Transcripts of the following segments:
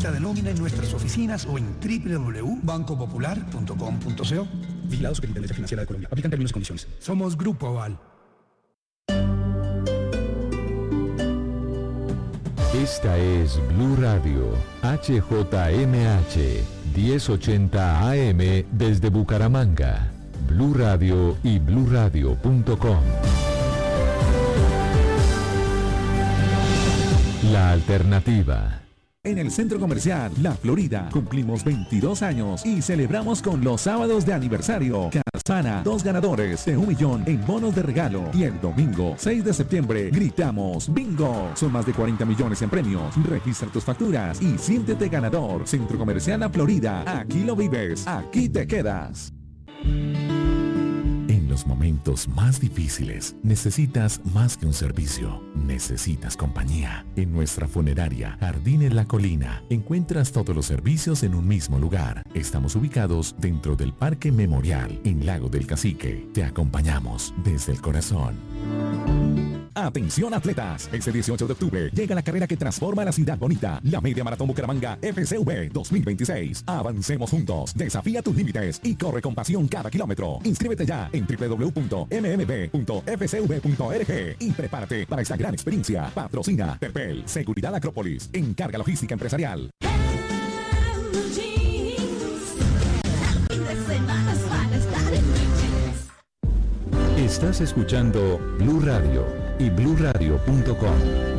cuenta de nómina en nuestras oficinas o en www.bancopopular.com.co. Vigilado Superintendencia Financiera de Colombia. Aplican términos y condiciones. Somos Grupo Aval. Esta es Blue Radio, HJMH, 1080 AM desde Bucaramanga. Blue Radio y bluradio.com. La alternativa. En el Centro Comercial La Florida cumplimos 22 años y celebramos con los sábados de aniversario. Casana, 2 ganadores de 1 millón en bonos de regalo. Y el domingo 6 de septiembre gritamos ¡Bingo! Son más de 40 millones en premios. Registra tus facturas y siéntete ganador. Centro Comercial La Florida. Aquí lo vives, aquí te quedas. En los momentos más difíciles, necesitas más que un servicio, necesitas compañía. En nuestra funeraria, Jardines La Colina, encuentras todos los servicios en un mismo lugar. Estamos ubicados dentro del Parque Memorial, en Lago del Cacique. Te acompañamos desde el corazón. Atención atletas, este 18 de octubre llega la carrera que transforma la ciudad bonita, la Media Maratón Bucaramanga FCV 2026. Avancemos juntos, desafía tus límites y corre con pasión cada kilómetro. Inscríbete ya en www.mmb.fcv.org y prepárate para esta gran experiencia. Patrocina Terpel, Seguridad Acrópolis, Encarga Logística Empresarial. Estás escuchando Blue Radio y bluradio.com.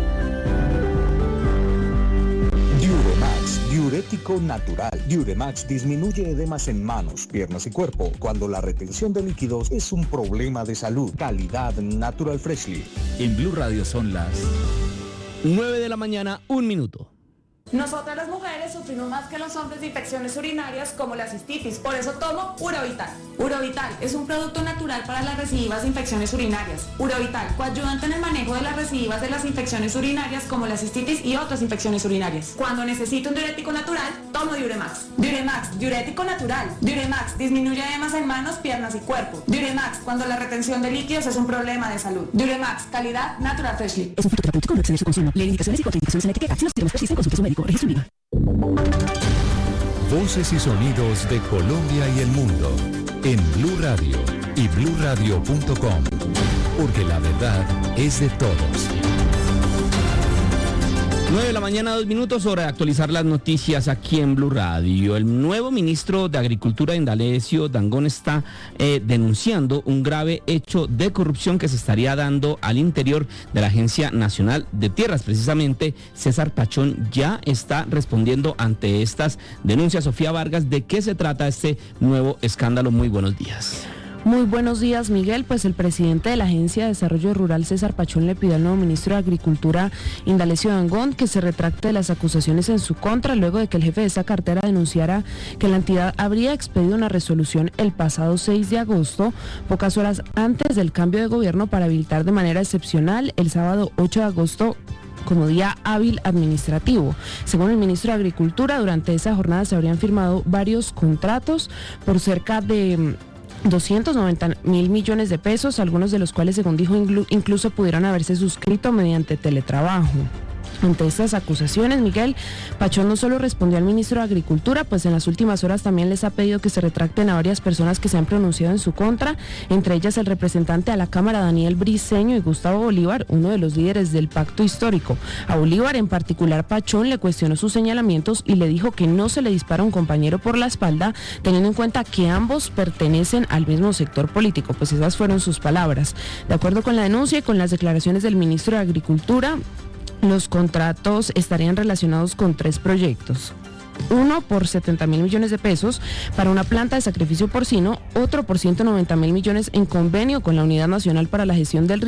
Diuremax, diurético natural. Diuremax disminuye edemas en manos, piernas y cuerpo cuando la retención de líquidos es un problema de salud. Calidad Natural Freshly. En Blue Radio son las 9 de la mañana, 1 minuto. Nosotras las mujeres sufrimos más que los hombres de infecciones urinarias como la cistitis, por eso tomo Urovital. Urovital es un producto natural para las recidivas de infecciones urinarias. Urovital, coayudante en el manejo de las recidivas de las infecciones urinarias como la cistitis y otras infecciones urinarias. Cuando necesito un diurético natural, tomo Diuremax. Diuremax, diurético natural. Diuremax, disminuye edemas en manos, piernas y cuerpo. Diuremax, cuando la retención de líquidos es un problema de salud. Diuremax, calidad Natural Freshly. Es un fitoterapéutico, no excede su consumo. Lee indicaciones y contraindicaciones en la etiqueta. Si los síntomas persisten, consulte a su médico. Registro INVIMA. Voces y sonidos de Colombia y el mundo en Blue Radio y bluradio.com, porque la verdad es de todos. 9 de la mañana, 2 minutos, hora de actualizar las noticias aquí en Blue Radio. El nuevo ministro de Agricultura, Indalecio Dangond, está denunciando un grave hecho de corrupción que se estaría dando al interior de la Agencia Nacional de Tierras. Precisamente, César Pachón ya está respondiendo ante estas denuncias. Sofía Vargas, ¿de qué se trata este nuevo escándalo? Muy buenos días. Muy buenos días, Miguel. Pues el presidente de la Agencia de Desarrollo Rural, César Pachón, le pidió al nuevo ministro de Agricultura, Indalecio Dangond, que se retracte de las acusaciones en su contra, luego de que el jefe de esa cartera denunciara que la entidad habría expedido una resolución el pasado 6 de agosto, pocas horas antes del cambio de gobierno, para habilitar de manera excepcional el sábado 8 de agosto como día hábil administrativo. Según el ministro de Agricultura, durante esa jornada se habrían firmado varios contratos por cerca de 290.000 millones de pesos, algunos de los cuales, según dijo, incluso pudieron haberse suscrito mediante teletrabajo. Ante estas acusaciones, Miguel, Pachón no solo respondió al ministro de Agricultura, pues en las últimas horas también les ha pedido que se retracten a varias personas que se han pronunciado en su contra, entre ellas el representante a la Cámara, Daniel Briceño, y Gustavo Bolívar, uno de los líderes del pacto histórico. A Bolívar en particular, Pachón le cuestionó sus señalamientos y le dijo que no se le dispara a un compañero por la espalda, teniendo en cuenta que ambos pertenecen al mismo sector político. Pues esas fueron sus palabras. De acuerdo con la denuncia y con las declaraciones del ministro de Agricultura, los contratos estarían relacionados con 3 proyectos. Uno por 70.000 millones de pesos para una planta de sacrificio porcino, otro por 190.000 millones en convenio con la Unidad Nacional para la Gestión del Riesgo